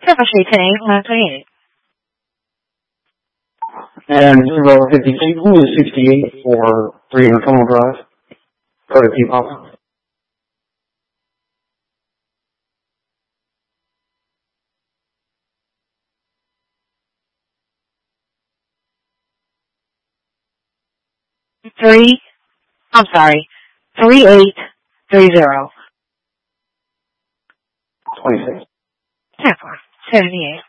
Actually, 10-8, 128. And 058 for 300 Tunnel Drive. For the people. 3830. 26. 78.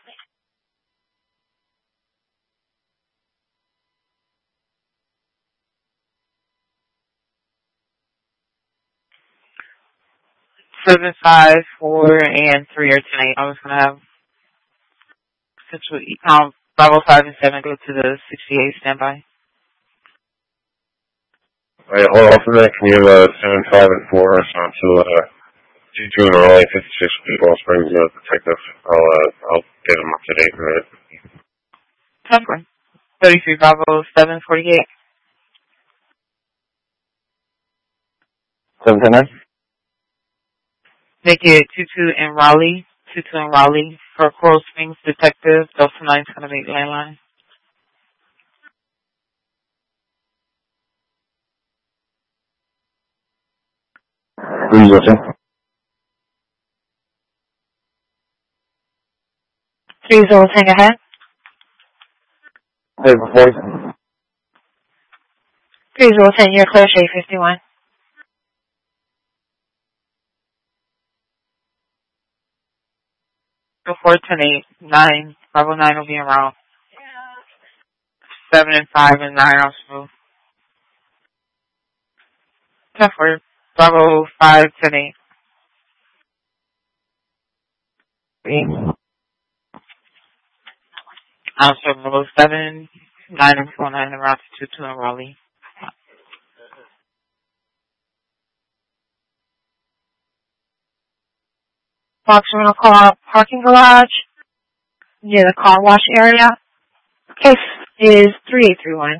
Seven, 5, 4, and 3 are tonight. I was gonna have essentially Bravo 5 and 7 go to the 68 standby. Alright, hold on for that. Can you have 7, 5, and 4 onto G2 and Raleigh 56 people Springs detective? I'll get them up to date for it. Temper. 33 Bravo 7, 48. 710. Make it 22 in Raleigh. 22 in Raleigh for Coral Springs detective. Delta 9's gonna make landline. Resourcing. 30, ahead. Hey, before. 30, you're clear, Shade 51. Before 10-8, 9. Bravo 9 will be around. 7 and 5 and 9 also. 10-4. Bravo 5, 10-8. 8. Also, Bravo 7, 9 and 4, 9 around to 22 in Raleigh. Fox, we're going to call out parking garage near the car wash area. Case is 3831.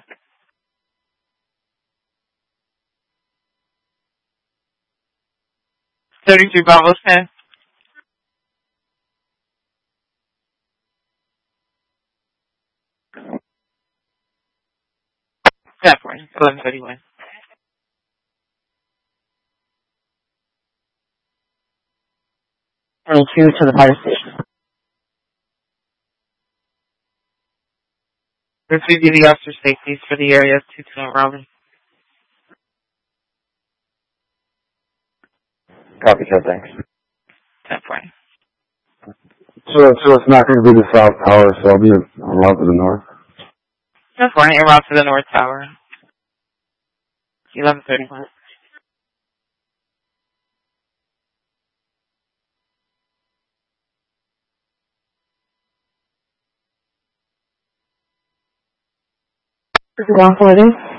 $33 10. Definitely. 1131. To the fire station. This would be the officer safeties for the area of 22 in Raleigh. Copy, sir, thanks. 10-4. So it's not going to be the South Tower, so I'll be around to the north. 10-4, en route to the North Tower. 1131. This is 140.